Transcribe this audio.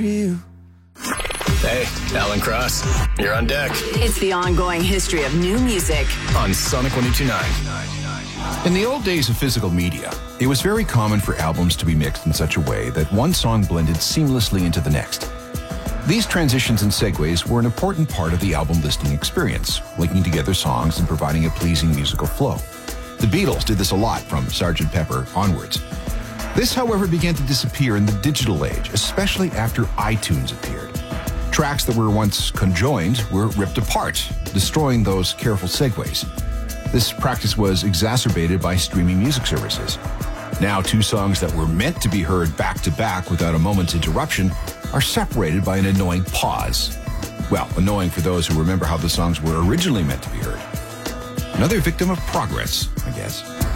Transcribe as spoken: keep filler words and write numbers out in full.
you. Hey, Alan Cross, you're on deck. It's the ongoing history of new music on Sonic one oh two point nine. In the old days of physical media, it was very common for albums to be mixed in such a way that one song blended seamlessly into the next. These transitions and segues were an important part of the album listening experience, linking together songs and providing a pleasing musical flow. The Beatles did this a lot from Sergeant Pepper onwards. This, however, began to disappear in the digital age, especially after iTunes appeared. Tracks that were once conjoined were ripped apart, destroying those careful segues. This practice was exacerbated by streaming music services. Now, two songs that were meant to be heard back-to-back without a moment's interruption are separated by an annoying pause. Well, annoying for those who remember how the songs were originally meant to be heard. Another victim of progress, I guess.